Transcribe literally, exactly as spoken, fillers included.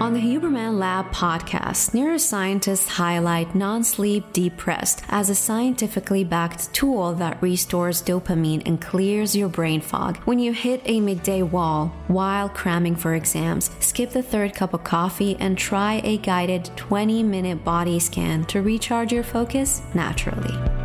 On the Huberman Lab podcast, neuroscientists highlight non-sleep deep rest as a scientifically backed tool that restores dopamine and clears your brain fog. When you hit a midday wall while cramming for exams, skip the third cup of coffee and try a guided twenty minute body scan to recharge your focus naturally.